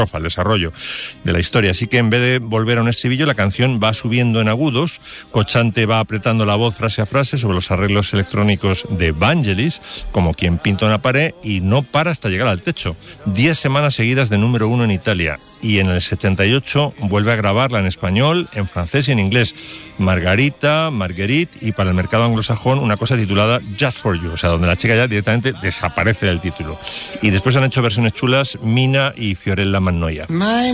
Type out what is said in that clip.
al desarrollo de la historia. Así que en vez de volver a un estribillo, la canción va subiendo en agudos, Cocciante va apretando la voz frase a frase sobre los arreglos electrónicos de Vangelis, como quien pinta una pared, y no para hasta llegar al techo. 10 semanas seguidas de número 1 en Italia, y en el 78 vuelve a grabarla en español, en francés y en inglés. Marguerite, y para el mercado anglosajón una cosa titulada Just For You, o sea, donde la chica ya directamente desaparece del título. Y después han hecho versiones chulas Mina y Fiorella Mannoia.